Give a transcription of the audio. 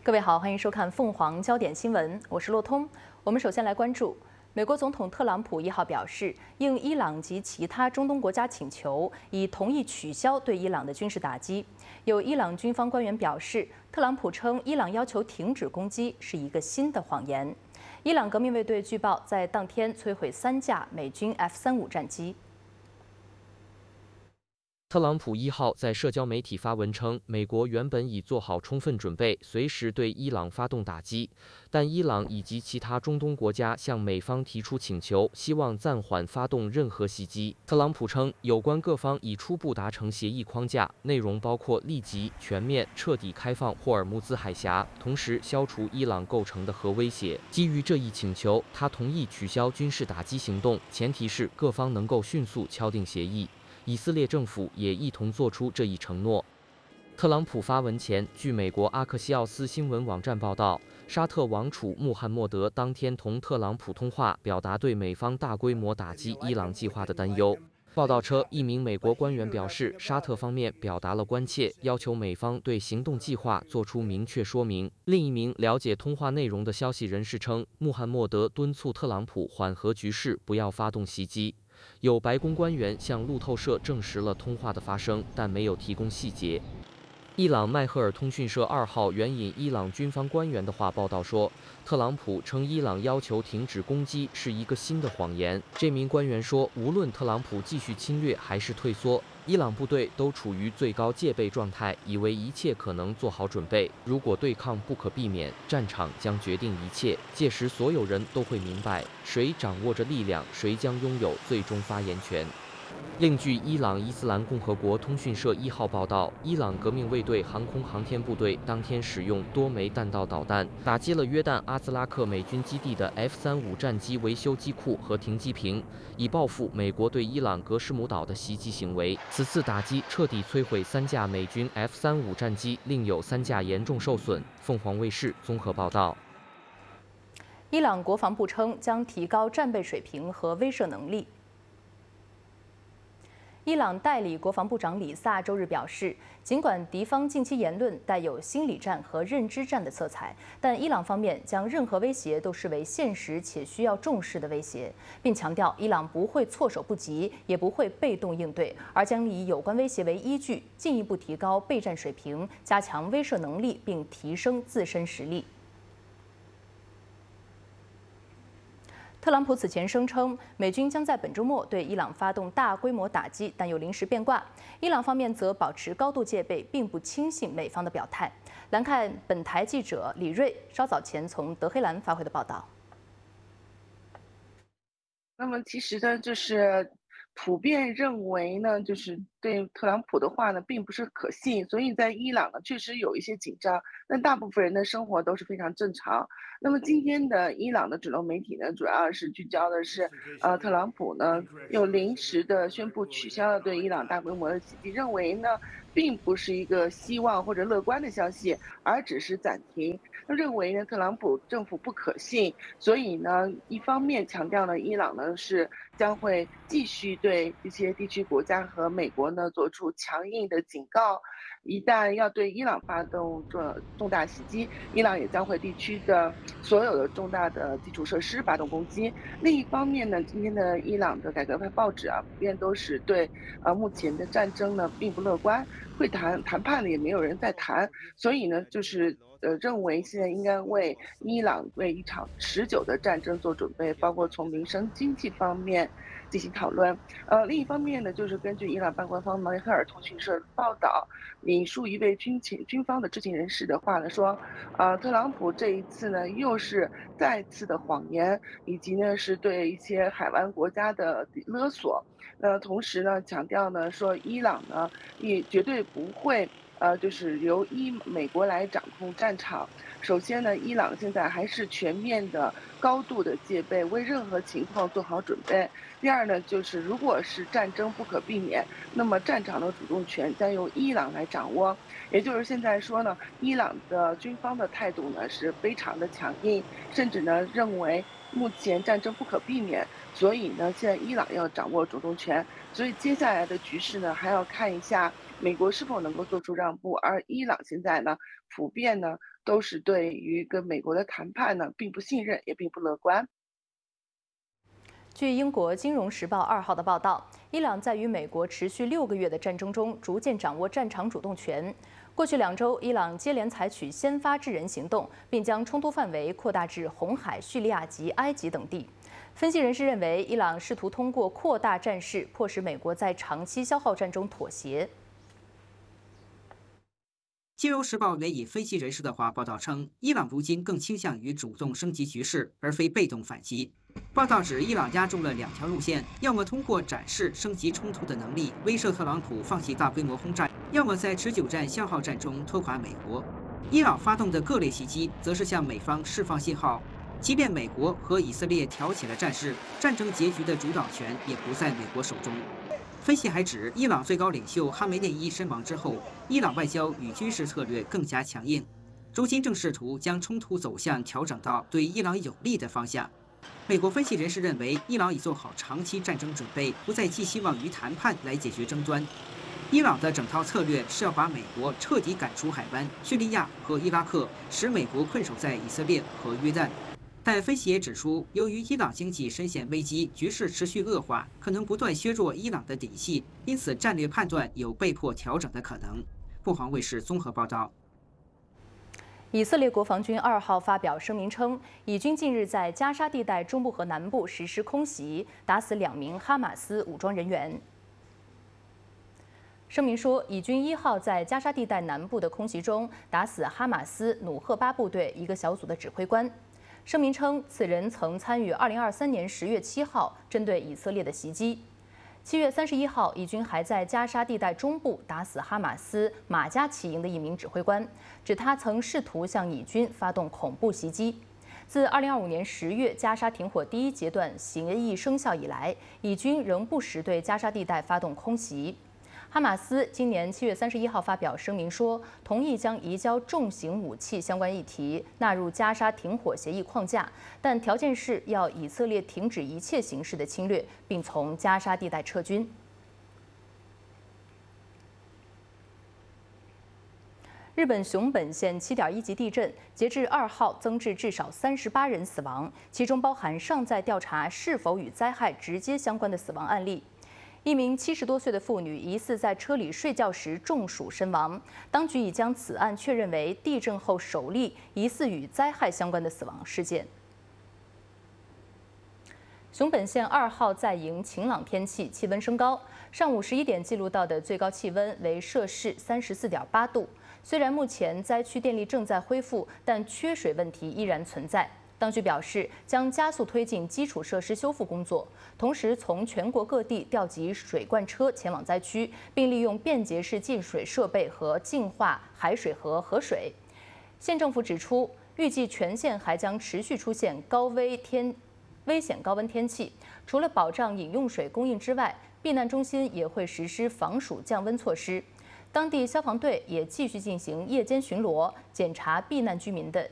各位好，欢迎收看凤凰焦点新闻，我是骆通。我们首先来关注，美国总统特朗普1号表示，应伊朗及其他中东国家请求，已同意取消对伊朗的军事打击。有伊朗军方官员表示，特朗普称伊朗要求停止攻击是一个新的谎言。伊朗革命卫队据报在当天摧毁3架美军 F-35战机。 特朗普1号在社交媒体发文称，美国原本已做好充分准备，随时对伊朗发动打击，但伊朗以及其他中东国家向美方提出请求，希望暂缓发动任何袭击。特朗普称，有关各方已初步达成协议框架，内容包括立即、全面、彻底开放霍尔木兹海峡，同时消除伊朗构成的核威胁。基于这一请求，他同意取消军事打击行动，前提是各方能够迅速敲定协议。 以色列政府也一同做出这一承诺。特朗普发文前，据美国阿克西奥斯新闻网站报道，沙特王储穆罕默德当天同特朗普通话，表达对美方大规模打击伊朗计划的担忧。报道称，一名美国官员表示，沙特方面表达了关切，要求美方对行动计划做出明确说明。另一名了解通话内容的消息人士称，穆罕默德敦促特朗普缓和局势，不要发动袭击。 有白宫官员向路透社证实了通话的发生，但没有提供细节。伊朗迈赫尔通讯社2号援引伊朗军方官员的话报道说，特朗普称伊朗要求停止攻击是一个新的谎言。这名官员说，无论特朗普继续侵略还是退缩，伊朗部队都处于最高戒备状态，以为一切可能做好准备。如果对抗不可避免，战场将决定一切。届时，所有人都会明白，谁掌握着力量，谁将拥有最终发言权。 另据伊朗伊斯兰共和国通讯社1号报道，伊朗革命卫队航空航天部队当天使用多枚弹道导弹打击了约旦阿兹拉克美军基地的 F-35战机维修机库和停机坪，以报复美国对伊朗格什姆岛的袭击行为。此次打击彻底摧毁3架美军 F-35战机，另有3架严重受损。凤凰卫视综合报道。 伊朗国防部称将提高战备水平和威慑能力。 伊朗代理国防部长里萨周日表示，尽管敌方近期言论带有心理战和认知战的色彩，但伊朗方面将任何威胁都视为现实且需要重视的威胁，并强调伊朗不会措手不及，也不会被动应对，而将以有关威胁为依据，进一步提高备战水平，加强威慑能力，并提升自身实力。 特朗普此前声称，美军将在本周末对伊朗发动大规模打击，但又临时变卦。伊朗方面则保持高度戒备，并不轻信美方的表态。来看本台记者李锐稍早前从德黑兰发回的报道。 那么其实呢，就是普遍认为呢，就是对特朗普的话呢，并不是可信，所以在伊朗呢，确实有一些紧张。但大部分人的生活都是非常正常。那么今天的伊朗的主流媒体呢，主要是聚焦的是，特朗普呢又临时的宣布取消了对伊朗大规模的袭击，认为呢并不是一个希望或者乐观的消息，而只是暂停。认为呢特朗普政府不可信，所以呢一方面强调呢伊朗呢是将会继续对这些地区国家和美国呢做出强硬的警告。一旦要对伊朗发动重大袭击，伊朗也将会地区的所有的重大的基础设施发动攻击。另一方面呢，今天的伊朗的改革派报纸啊，普遍都是对目前的战争呢并不乐观，会谈判的也没有人在谈，所以呢就是认为现在应该为伊朗为一场持久的战争做准备，包括从民生经济方面进行讨论。另一方面呢，就是根据伊朗半官方梅赫尔通讯社报道，引述一位军方的知情人士的话呢说，特朗普这一次呢又是再次的谎言，以及呢是对一些海湾国家的勒索。同时呢强调呢说伊朗呢也绝对不会就是由美国来掌控战场。首先呢，伊朗现在还是全面的、高度的戒备，为任何情况做好准备。第二呢，就是如果是战争不可避免，那么战场的主动权将由伊朗来掌握。也就是现在说呢，伊朗的军方的态度呢是非常的强硬，甚至呢认为目前战争不可避免，所以呢现在伊朗要掌握主动权。所以接下来的局势呢，还要看一下美国是否能够做出让步。而伊朗现在呢，普遍呢都是对于跟美国的谈判呢并不信任，也并不乐观。 据英国《金融时报》2号的报道，伊朗在与美国持续6个月的战争中，逐渐掌握战场主动权。过去2周，伊朗接连采取先发制人行动，并将冲突范围扩大至红海、叙利亚及埃及等地。分析人士认为，伊朗试图通过扩大战事，迫使美国在长期消耗战中妥协。 《金融时报》援引分析人士的话报道称，伊朗如今更倾向于主动升级局势，而非被动反击。报道指，伊朗押中了2条路线：要么通过展示升级冲突的能力，威慑特朗普放弃大规模轰炸；要么在持久战消耗战中拖垮美国。伊朗发动的各类袭击，则是向美方释放信号，即便美国和以色列挑起了战事，战争结局的主导权也不在美国手中。分析还指，伊朗最高领袖哈梅内伊身亡之后，伊朗外交与军事策略更加强硬，如今正试图将冲突走向调整到对伊朗有利的方向。美国分析人士认为，伊朗已做好长期战争准备，不再寄希望于谈判来解决争端。伊朗的整套策略是要把美国彻底赶出海湾、叙利亚和伊拉克，使美国困守在以色列和约旦。但分析也指出，由于伊朗经济深陷危机，局势持续恶化，可能不断削弱伊朗的底气，因此战略判断有被迫调整的可能。凤凰卫视综合报道。 以色列国防军2号发表声明称，以军近日在加沙地带中部和南部实施空袭，打死2名哈马斯武装人员。声明说，以军1号在加沙地带南部的空袭中打死哈马斯努赫巴部队一个小组的指挥官。声明称，此人曾参与2023年10月7号针对以色列的袭击。7月31号，以军还在加沙地带中部打死哈马斯马加奇营的一名指挥官，指他曾试图向以军发动恐怖袭击。自2025年10月加沙停火第1阶段协议生效以来，以军仍不时对加沙地带发动空袭。哈马斯今年7月31号发表声明说，同意将移交重型武器相关议题纳入加沙停火协议框架，但条件是要以色列停止一切形式的侵略，并从加沙地带撤军。日本熊本县7.1级地震，截至2号增至至少38人死亡，其中包含尚在调查是否与灾害直接相关的死亡案例。一名70多岁的妇女疑似在车里睡觉时中暑身亡，当局已将此案确认为地震后首例疑似与灾害相关的死亡事件。熊本县2号再迎晴朗天气，气温升高。上午11点记录到的最高气温为摄氏34.8度。虽然目前灾区电力正在恢复，但缺水问题依然存在。当局表示，将加速推进基础设施修复工作，同时从全国各地调集水罐车前往灾区，并利用便捷式进水设备和净化海水和河水。县政府指出，预计全县还将持续出现危险高温天气。除了保障饮用水供应之外，避难中心也会实施防暑降温措施。当地消防队也继续进行夜间巡逻，检查避难居民的